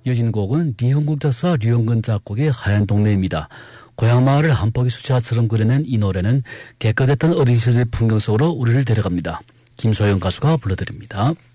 이어지는 곡은 리흥국 작사 류영근 작곡의 하얀 동네입니다. 고향 마을을 한 폭의 수채화처럼 그려낸 이 노래는 개껏했던 어린 시절의 풍경 속으로 우리를 데려갑니다. 김소영 가수가 불러드립니다.